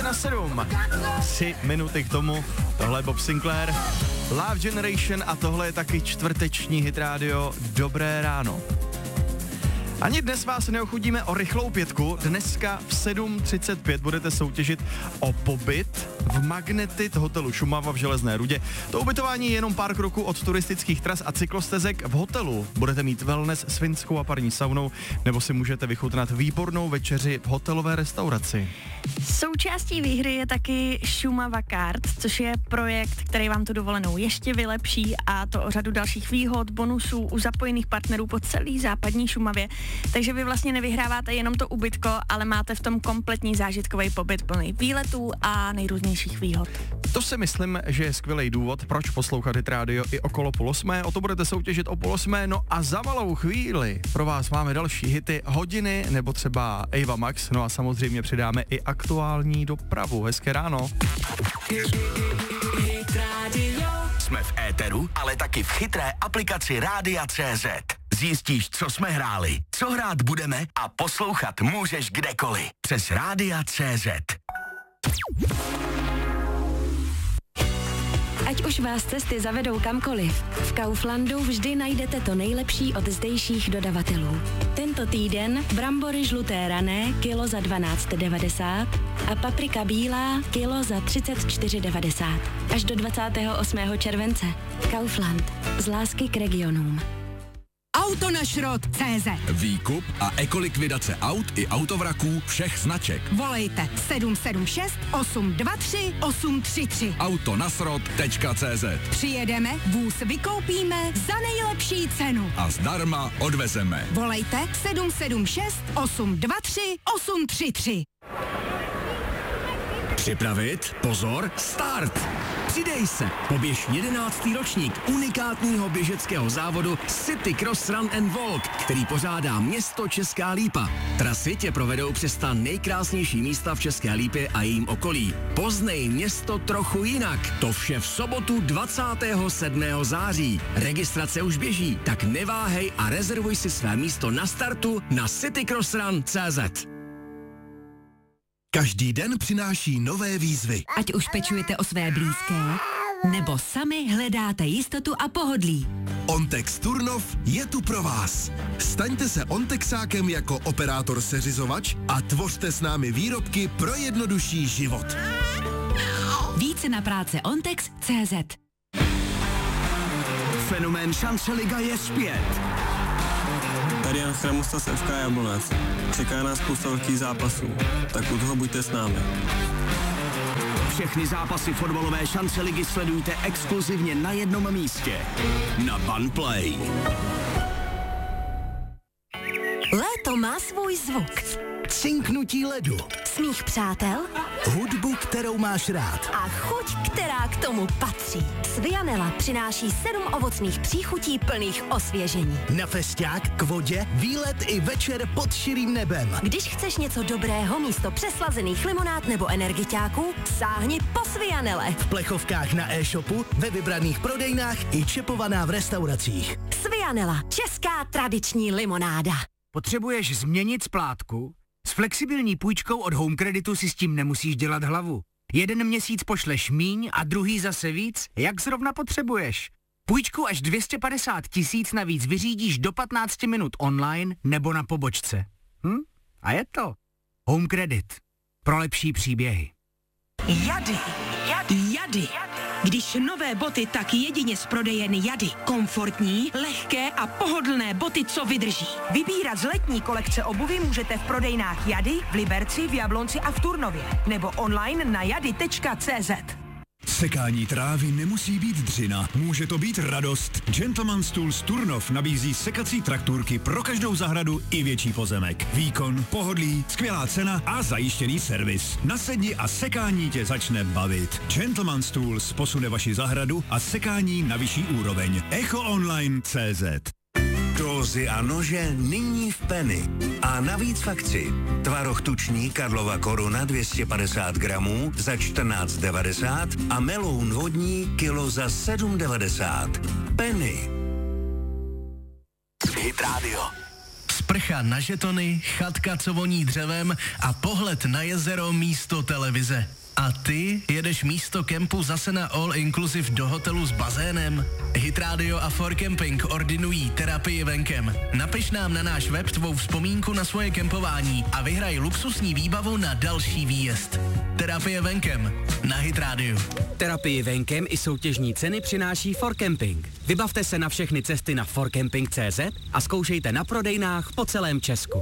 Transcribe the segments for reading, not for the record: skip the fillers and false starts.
6:07. 3 minuty k tomu. Tohle je Bob Sinclair, Love Generation a tohle je taky čtvrteční hit rádio. Dobré ráno. Ani dnes vás neochudíme o rychlou pětku. Dneska v 7:35 budete soutěžit o pobyt v Magnetit hotelu Šumava v Železné Rudě. To ubytování je jenom pár kroků od turistických tras a cyklostezek. V hotelu budete mít wellness s finskou a parní saunou, nebo si můžete vychutnat výbornou večeři v hotelové restauraci. Součástí výhry je taky Šumava Card, což je projekt, který vám tu dovolenou ještě vylepší, a to o řadu dalších výhod, bonusů u zapojených partnerů po celý západní Šumavě. Takže vy vlastně nevyhráváte jenom to ubytko, ale máte v tom kompletní zážitkový pobyt plný výletů a nejrůznějších výhod. To si myslím, že je skvělý důvod, proč poslouchat hit rádio i okolo 7:30. O to budete soutěžit o 7:30. No a za malou chvíli pro vás máme další hity, hodiny nebo třeba Ava Max. No a samozřejmě přidáme i aktuální dopravu. Hezké ráno. Jsme v éteru, ale taky v chytré aplikaci Rádia.cz. Zjistíš, co jsme hráli, co hrát budeme a poslouchat můžeš kdekoliv. Přes Rádia.cz. Ať už vás cesty zavedou kamkoliv, v Kauflandu vždy najdete to nejlepší od zdejších dodavatelů. Tento týden brambory žluté rané kilo za 12,90 a paprika bílá kilo za 34,90. Až do 28. července. Kaufland. Z lásky k regionům. Auto na šrot.cz. Výkup a ekolikvidace aut i autovraků všech značek. Volejte 776 823 833. Autonasrot.cz. Přijedeme, vůz vykoupíme za nejlepší cenu. A zdarma odvezeme. Volejte 776 823 833. Připravit? Pozor, start! Přidej se, poběž 11. ročník unikátního běžeckého závodu City Cross Run and Walk, který pořádá město Česká Lípa. Trasy tě provedou přes ta nejkrásnější místa v České Lípě a jejím okolí. Poznej město trochu jinak. To vše v sobotu 27. září. Registrace už běží, tak neváhej a rezervuj si své místo na startu na citycrossrun.cz. Každý den přináší nové výzvy. Ať už pečujete o své blízké, nebo sami hledáte jistotu a pohodlí. Ontex Turnov je tu pro vás. Staňte se Ontexákem jako operátor seřizovač a tvořte s námi výrobky pro jednodušší život. Více na práce Ontex.cz. Fenomén Šance Liga je zpět. Tady Jan Chramusta z FK Jablonec. Čeká nás spousta velkých zápasů, tak u toho buďte s námi. Všechny zápasy fotbalové Šance Ligy sledujte exkluzivně na jednom místě. Na Banplay. Léto má svůj zvuk. Cinknutí ledu. Smích přátel. Hudbu, kterou máš rád. A chuť, která k tomu patří. Svianela přináší 7 ovocných příchutí plných osvěžení. Na festiák, k vodě, výlet i večer pod širým nebem. Když chceš něco dobrého místo přeslazených limonád nebo energiťáků, sáhni po Svianele. V plechovkách na e-shopu, ve vybraných prodejnách i čepovaná v restauracích. Svianela, česká tradiční limonáda. Potřebuješ změnit splátku? S flexibilní půjčkou od Home Creditu si s tím nemusíš dělat hlavu. Jeden měsíc pošleš míň a druhý zase víc, jak zrovna potřebuješ. Půjčku až 250 000 navíc vyřídíš do 15 minut online nebo na pobočce. A je to Home Credit. Pro lepší příběhy. Jady. Když nové boty, tak jedině z prodejen Jady. Komfortní, lehké a pohodlné boty, co vydrží. Vybírat z letní kolekce obuvy můžete v prodejnách Jady, v Liberci, v Jablonci a v Turnově. Nebo online na jady.cz. Sekání trávy nemusí být dřina, může to být radost. Gentleman's Tools Turnov nabízí sekací traktůrky pro každou zahradu i větší pozemek. Výkon, pohodlí, skvělá cena a zajištěný servis. Nasedni a sekání tě začne bavit. Gentleman's Tools posune vaši zahradu a sekání na vyšší úroveň. EchoOnline.cz. Dózy a nože nyní v Penny. A navíc v akci. Tvaroh tuční Karlova Koruna 250 gramů za 14,90 a meloun vodní kilo za 7,90. Penny. Hit Radio. Sprcha na žetony, chatka, co voní dřevem a pohled na jezero místo televize. A ty jedeš místo kempu zase na All Inclusive do hotelu s bazénem? Hit Radio a For Camping ordinují terapii venkem. Napiš nám na náš web tvou vzpomínku na svoje kempování a vyhraj luxusní výbavu na další výjezd. Terapie venkem na Hit Radio. Terapii venkem i soutěžní ceny přináší For Camping. Vybavte se na všechny cesty na forcamping.cz a zkoušejte na prodejnách po celém Česku.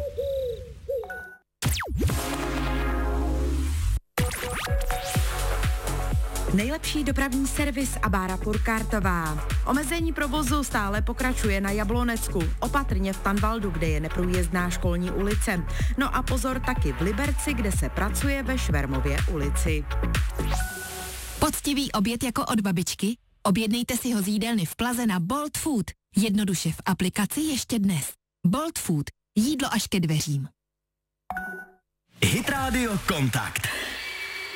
Nejlepší dopravní servis a bára Purkartová. Omezení provozu stále pokračuje na Jablonecku, opatrně v Tanvaldu, kde je neprůjezdná Školní ulice. No a pozor taky v Liberci, kde se pracuje ve Švermově ulici. Poctivý oběd jako od babičky? Objednejte si ho z jídelny v Plaze na Bolt Food. Jednoduše v aplikaci ještě dnes. Bolt Food. Jídlo až ke dveřím. Hit Radio Kontakt.